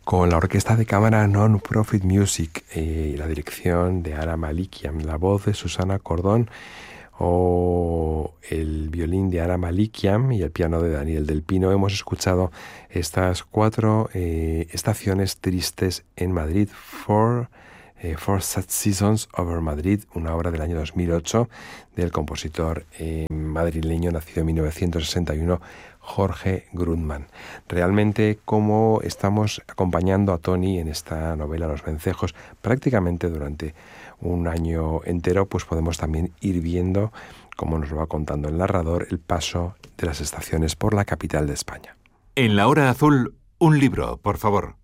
con la orquesta de cámara Non-Profit Music y la dirección de Ara Malikian, la voz de Susana Cordón o el violín de Ara Malikian y el piano de Daniel del Pino. Hemos escuchado estas 4 estaciones tristes en Madrid, Four Sad Seasons over Madrid, una obra del año 2008 del compositor madrileño nacido en 1961, Jorge Grundmann. Realmente, como estamos acompañando a Tony en esta novela Los Vencejos prácticamente durante un año entero, pues podemos también ir viendo, como nos lo va contando el narrador, el paso de las estaciones por la capital de España. En La Hora Azul, un libro, por favor.